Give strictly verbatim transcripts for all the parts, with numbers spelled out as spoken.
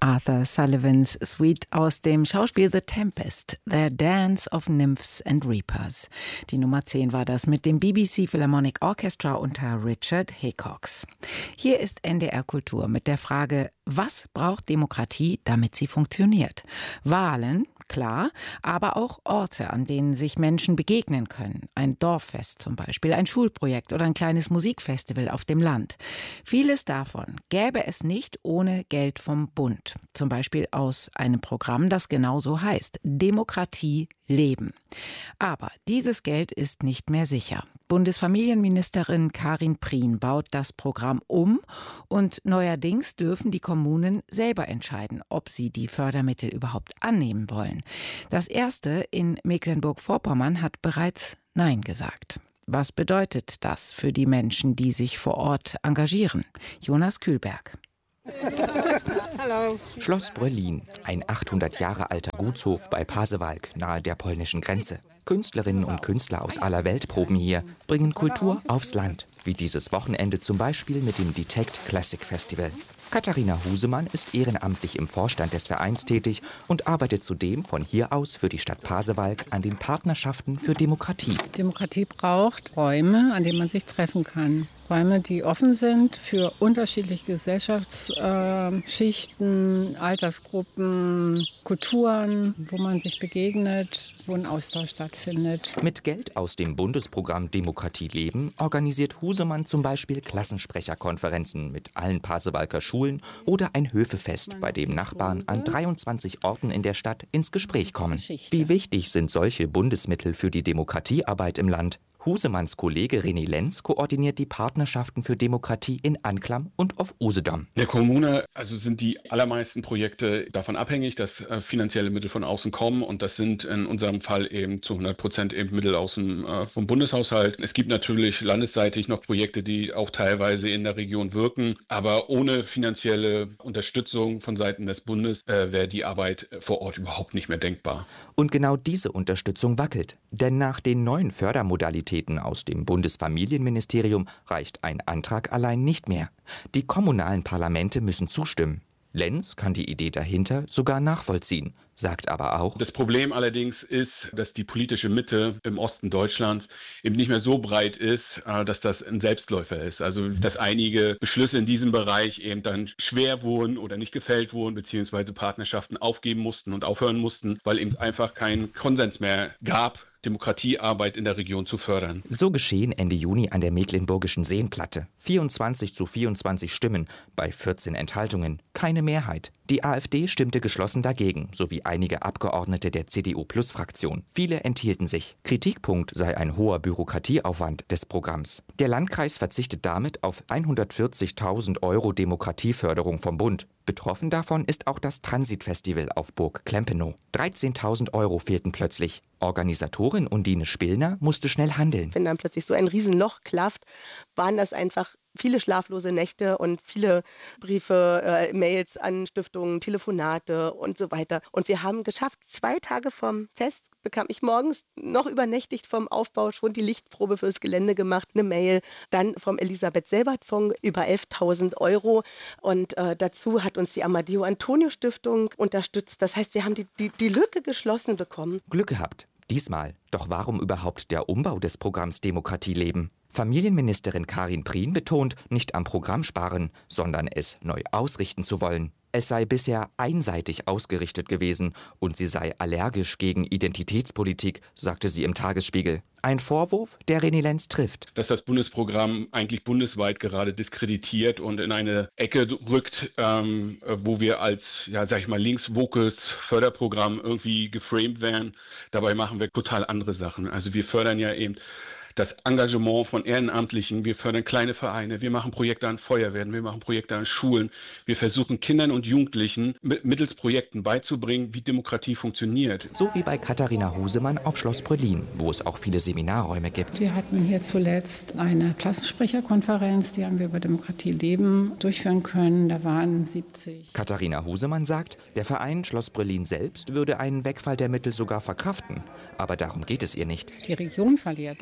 Arthur Sullivans Suite aus dem Schauspiel The Tempest, The Dance of Nymphs and Reapers. Die Nummer zehn war das mit dem B B C Philharmonic Orchestra unter Richard Hickox. Hier ist N D R Kultur mit der Frage, was braucht Demokratie, damit sie funktioniert? Wahlen, klar, aber auch Orte, an denen sich Menschen begegnen können. Ein Dorffest zum Beispiel, ein Schulprojekt oder ein kleines Musikfestival auf dem Land. Vieles davon gäbe es nicht ohne Geld vom Bund. Zum Beispiel aus einem Programm, das genauso heißt: Demokratie leben. Aber dieses Geld ist nicht mehr sicher. Bundesfamilienministerin Karin Prien baut das Programm um und neuerdings dürfen die Kommunen selber entscheiden, ob sie die Fördermittel überhaupt annehmen wollen. Das erste in Mecklenburg-Vorpommern hat bereits Nein gesagt. Was bedeutet das für die Menschen, die sich vor Ort engagieren? Jonas Kühlberg. Hallo. Schloss Bröllin, ein achthundert Jahre alter Gutshof bei Pasewalk nahe der polnischen Grenze. Künstlerinnen und Künstler aus aller Welt proben hier, bringen Kultur aufs Land, wie dieses Wochenende zum Beispiel mit dem Detect Classic Festival. Katharina Husemann ist ehrenamtlich im Vorstand des Vereins tätig und arbeitet zudem von hier aus für die Stadt Pasewalk an den Partnerschaften für Demokratie. Demokratie braucht Räume, an denen man sich treffen kann. Räume, die offen sind für unterschiedliche Gesellschaftsschichten, Altersgruppen, Kulturen, wo man sich begegnet, wo ein Austausch stattfindet. Mit Geld aus dem Bundesprogramm Demokratie leben organisiert Husemann zum Beispiel Klassensprecherkonferenzen mit allen Pasewalker Schulen oder ein Höfefest, bei dem Nachbarn an dreiundzwanzig Orten in der Stadt ins Gespräch kommen. Wie wichtig sind solche Bundesmittel für die Demokratiearbeit im Land? Husemanns Kollege René Lenz koordiniert die Partnerschaften für Demokratie in Anklam und auf Usedom. In der Kommune also sind die allermeisten Projekte davon abhängig, dass äh, finanzielle Mittel von außen kommen, und das sind in unserem Fall eben zu hundert Prozent eben Mittel aus dem, äh, vom Bundeshaushalt. Es gibt natürlich landesseitig noch Projekte, die auch teilweise in der Region wirken, aber ohne finanzielle Unterstützung von Seiten des Bundes äh, wäre die Arbeit vor Ort überhaupt nicht mehr denkbar. Und genau diese Unterstützung wackelt, denn nach den neuen Fördermodalitäten aus dem Bundesfamilienministerium reicht ein Antrag allein nicht mehr. Die kommunalen Parlamente müssen zustimmen. Lenz kann die Idee dahinter sogar nachvollziehen, sagt aber auch: Das Problem allerdings ist, dass die politische Mitte im Osten Deutschlands eben nicht mehr so breit ist, dass das ein Selbstläufer ist. Also dass einige Beschlüsse in diesem Bereich eben dann schwer wurden oder nicht gefällt wurden, beziehungsweise Partnerschaften aufgeben mussten und aufhören mussten, weil eben einfach kein Konsens mehr gab, Demokratiearbeit in der Region zu fördern. So geschehen Ende Juni an der Mecklenburgischen Seenplatte. vierundzwanzig zu vierundzwanzig Stimmen bei vierzehn Enthaltungen. Keine Mehrheit. Die AfD stimmte geschlossen dagegen, sowie einige Abgeordnete der C D U-Plus-Fraktion. Viele enthielten sich. Kritikpunkt sei ein hoher Bürokratieaufwand des Programms. Der Landkreis verzichtet damit auf hundertvierzigtausend Euro Demokratieförderung vom Bund. Betroffen davon ist auch das Transitfestival auf Burg Klempenow. dreizehntausend Euro fehlten plötzlich. Organisatorin Undine Spillner musste schnell handeln. Wenn dann plötzlich so ein Riesenloch klafft, waren das einfach viele schlaflose Nächte und viele Briefe, äh, Mails an Stiftungen, Telefonate und so weiter. Und wir haben geschafft, zwei Tage vom Fest bekam ich morgens noch übernächtigt vom Aufbau schon die Lichtprobe fürs Gelände gemacht, eine Mail, dann vom Elisabeth-Selbert-Fonds über elftausend Euro, und äh, dazu hat uns die Amadeo Antonio Stiftung unterstützt. Das heißt, wir haben die, die, die Lücke geschlossen bekommen. Glück gehabt. Diesmal. Doch warum überhaupt der Umbau des Programms Demokratie leben? Familienministerin Karin Prien betont, nicht am Programm sparen, sondern es neu ausrichten zu wollen. Es sei bisher einseitig ausgerichtet gewesen und sie sei allergisch gegen Identitätspolitik, sagte sie im Tagesspiegel. Ein Vorwurf, der René Lenz trifft. Dass das Bundesprogramm eigentlich bundesweit gerade diskreditiert und in eine Ecke rückt, ähm, wo wir als, ja, sag ich mal, links-wokes Förderprogramm irgendwie geframed werden. Dabei machen wir total andere Sachen. Also wir fördern ja eben das Engagement von Ehrenamtlichen, wir fördern kleine Vereine, wir machen Projekte an Feuerwehren, wir machen Projekte an Schulen. Wir versuchen Kindern und Jugendlichen mittels Projekten beizubringen, wie Demokratie funktioniert. So wie bei Katharina Husemann auf Schloss Bröllin, wo es auch viele Seminarräume gibt. Wir hatten hier zuletzt eine Klassensprecherkonferenz, die haben wir über Demokratie leben durchführen können. Da waren siebzig. Katharina Husemann sagt, der Verein Schloss Bröllin selbst würde einen Wegfall der Mittel sogar verkraften. Aber darum geht es ihr nicht. Die Region verliert einfach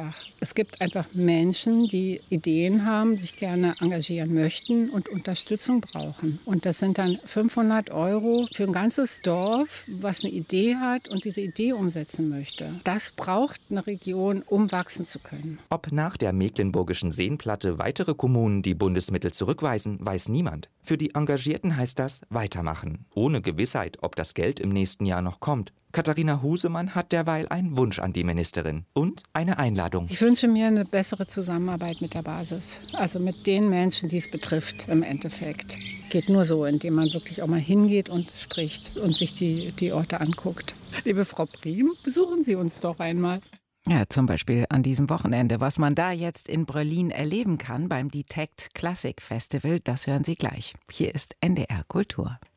einfach. Es gibt einfach Menschen, die Ideen haben, sich gerne engagieren möchten und Unterstützung brauchen. Und das sind dann fünfhundert Euro für ein ganzes Dorf, was eine Idee hat und diese Idee umsetzen möchte. Das braucht eine Region, um wachsen zu können. Ob nach der Mecklenburgischen Seenplatte weitere Kommunen die Bundesmittel zurückweisen, weiß niemand. Für die Engagierten heißt das weitermachen. Ohne Gewissheit, ob das Geld im nächsten Jahr noch kommt. Katharina Husemann hat derweil einen Wunsch an die Ministerin und eine Einladung. Ich wünsche mir eine bessere Zusammenarbeit mit der Basis. Also mit den Menschen, die es betrifft im Endeffekt. Geht nur so, indem man wirklich auch mal hingeht und spricht und sich die, die Orte anguckt. Liebe Frau Priem, besuchen Sie uns doch einmal. Ja, zum Beispiel an diesem Wochenende. Was man da jetzt in Berlin erleben kann beim Detect Classic Festival, das hören Sie gleich. Hier ist N D R Kultur.